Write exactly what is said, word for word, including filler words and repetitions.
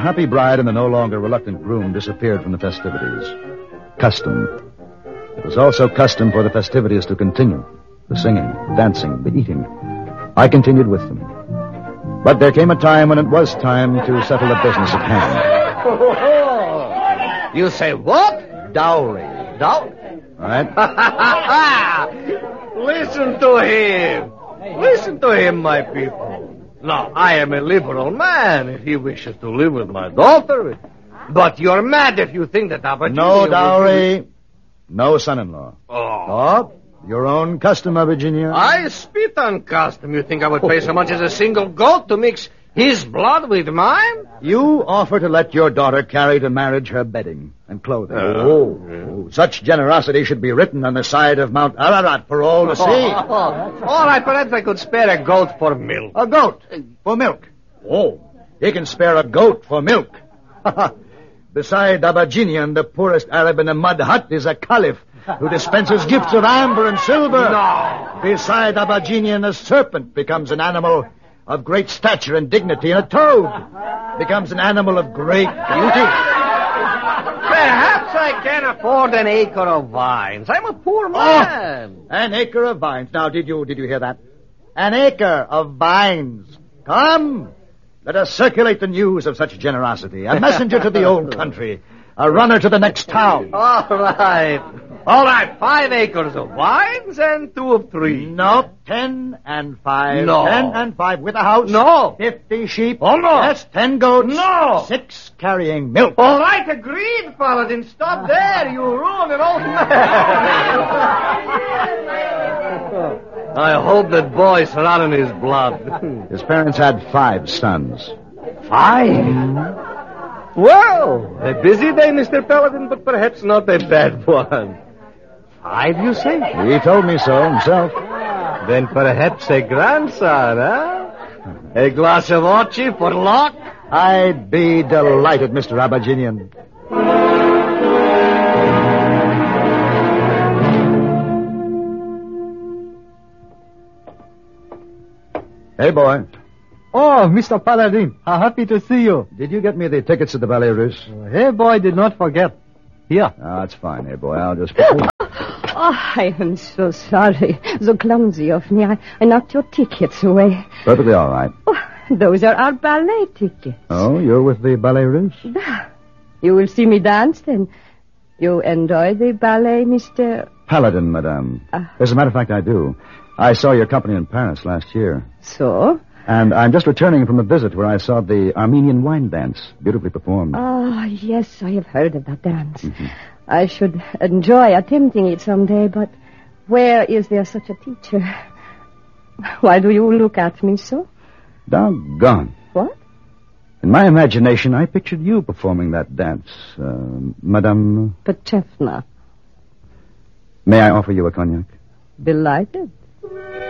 happy bride and the no longer reluctant groom disappeared from the festivities. Custom. It was also custom for the festivities to continue. The singing, the dancing, the eating. I continued with them. But there came a time when it was time to settle the business at hand. You say what? Dowry. Dowry? All right. Listen to him. Listen to him, my people. Now, I am a liberal man if he wishes to live with my daughter. But you're mad if you think that Abba No dowry, no son-in-law. Oh. Oh, your own custom, Virginia. I spit on custom. You think I would pay so much as a single goat to mix his blood with mine? You offer to let your daughter carry to marriage her bedding and clothing. Oh. Oh, such generosity should be written on the side of Mount Ararat for all to see. Oh. All right, perhaps I could spare a goat for milk. A goat for milk. Oh, he can spare a goat for milk. Beside Abaginian, the poorest Arab in a mud hut is a caliph who dispenses gifts of amber and silver. No. Beside Abaginian, a serpent becomes an animal of great stature and dignity, and a toad becomes an animal of great beauty. Perhaps I can afford an acre of vines. I'm a poor man. Oh, an acre of vines. Now, did you did you hear that? An acre of vines. Come, let us circulate the news of such generosity. A messenger to the old country. A runner to the next town. All right. All right, five acres of vines and two of three. No, ten and five. No. Ten and five with a house. No. Fifty sheep. Oh, no. Yes, ten goats. No. Six carrying milk. All right, agreed, Paladin. Stop there. You ruined an old man. I hope that boy's running his blood. His parents had five sons. Five? Well, a busy day, Mister Paladin, but perhaps not a bad one. Five, you say? He told me so himself. Then perhaps a grandson, huh? A glass of ochi for luck? I'd be delighted, Mister Abaginian. Hey, boy. Oh, Mister Paladin, how happy to see you. Did you get me the tickets to the Ballet Russe? Oh, hey, boy, did not forget. Here. Oh, that's fine, hey, boy. I'll just... Oh, I am so sorry. So clumsy of me. I, I knocked your tickets away. Perfectly all right. Oh, those are our ballet tickets. Oh, you're with the Ballet Russe? You will see me dance, then. You enjoy the ballet, Mister Paladin, madame. Uh. As a matter of fact, I do. I saw your company in Paris last year. So? And I'm just returning from a visit where I saw the Armenian wine dance, beautifully performed. Oh, yes, I have heard of that dance. Mm-hmm. I should enjoy attempting it someday, but where is there such a teacher? Why do you look at me so? Doggone. What? In my imagination, I pictured you performing that dance, uh, Madame... Petrovna. May I offer you a cognac? Delighted.